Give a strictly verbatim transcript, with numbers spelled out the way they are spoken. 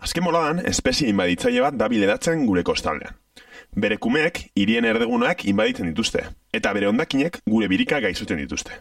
Azken boladan, espezie inbaditzaile bat dabil edatzen gure kostaldean. Bere kumeek hirien erdegunak inbaditzen dituzte, eta bere hondakinek gure birika gaizuten dituzte.